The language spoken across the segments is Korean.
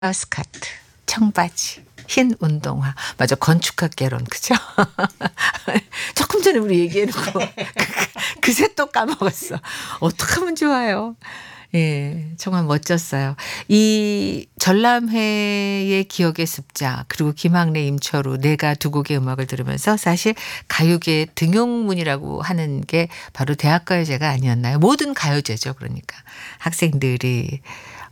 스커트, 청바지, 흰 운동화. 맞아. 건축학개론. 그죠? 조금 전에 우리 얘기해놓고 그새 또 까먹었어. 어떡하면 좋아요. 예, 정말 멋졌어요. 이 전람회의 기억의 습작 그리고 김학래, 임철우 내가 두 곡의 음악을 들으면서 사실 가요계의 등용문이라고 하는 게 바로 대학가요제가 아니었나요? 모든 가요제죠. 그러니까 학생들이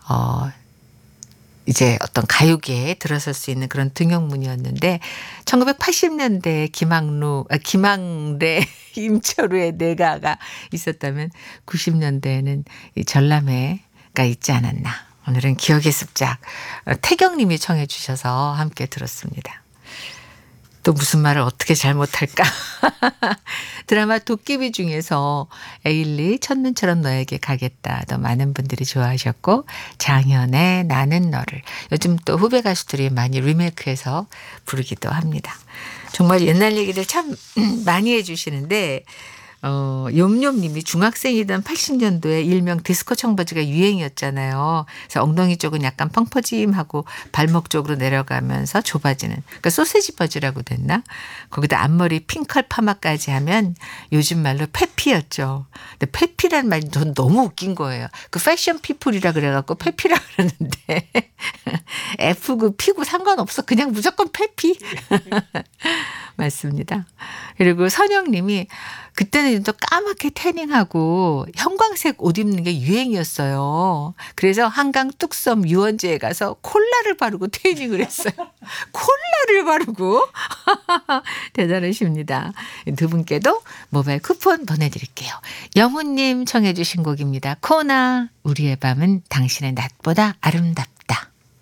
이제 어떤 가요계에 들어설 수 있는 그런 등용문이었는데 1980년대에 김학래, 임철우의 내가가 있었다면 90년대에는 이 전람회가 있지 않았나. 오늘은 기억의 습작 태경님이 청해 주셔서 함께 들었습니다. 또 무슨 말을 어떻게 잘못할까. 드라마 도깨비 중에서 에일리 첫눈처럼 너에게 가겠다. 더 많은 분들이 좋아하셨고 장현의 나는 너를 요즘 또 후배 가수들이 많이 리메이크해서 부르기도 합니다. 정말 옛날 얘기를 참 많이 해주시는데 욤욤님이 중학생이던 80년도에 일명 디스코 청바지가 유행이었잖아요. 그래서 엉덩이 쪽은 약간 펑퍼짐하고 발목 쪽으로 내려가면서 좁아지는 그러니까 소세지 바지라고 됐나? 거기다 앞머리 핑컬 파마까지 하면 요즘 말로 페피였죠. 근데 페피란 말이 전 너무 웃긴 거예요. 그 패션 피플이라 그래갖고 페피라 그러는데 F구 P구 상관없어. 그냥 무조건 페피. 맞습니다. 그리고 선영님이 그때는 또 까맣게 태닝하고 형광색 옷 입는 게 유행이었어요. 그래서 한강 뚝섬 유원지에 가서 콜라를 바르고 태닝을 했어요. 콜라를 바르고 대단하십니다. 두 분께도 모바일 쿠폰 보내드릴게요. 영훈님 청해 주신 곡입니다. 코나 우리의 밤은 당신의 낮보다 아름답다.